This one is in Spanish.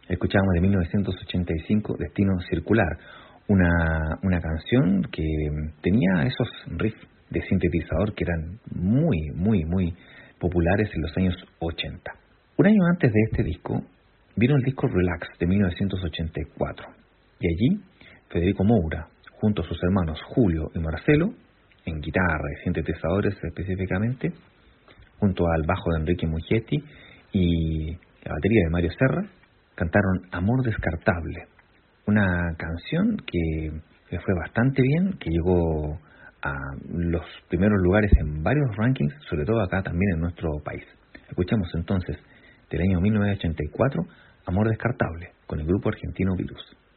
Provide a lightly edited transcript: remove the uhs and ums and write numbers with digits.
Escuchábamos de 1985 Destino Circular, una canción que tenía esos riffs de sintetizador que eran muy populares en los años 80. Un año antes de este disco vino el disco Relax de 1984 y allí Federico Moura, junto a sus hermanos Julio y Marcelo, en guitarra y sintetizadores específicamente, junto al bajo de Enrique Mugetti y la batería de Mario Serra, cantaron Amor Descartable, una canción que le fue bastante bien, que llegó a los primeros lugares en varios rankings, sobre todo acá también en nuestro país. Escuchamos entonces del año 1984 Amor Descartable con el grupo argentino Virus.